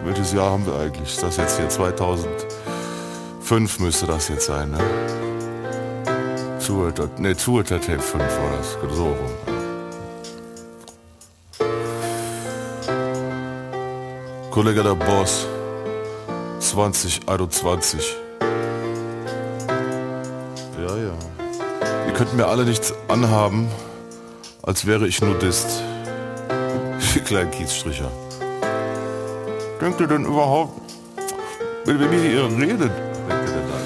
welches Jahr haben wir eigentlich? Ist das jetzt hier 2005 müsste das jetzt sein, ne? Zuhälter Tape 5 war das, so rum. Kollege der Boss, 2021. Ja. Ihr könnt mir alle nichts anhaben, als wäre ich Nudist. Die kleinen Kiezstricher. Denkt ihr denn überhaupt, wenn ihr hier redet,